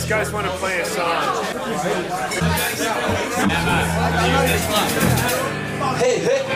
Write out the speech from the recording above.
guys want to play a song? Hey, hey.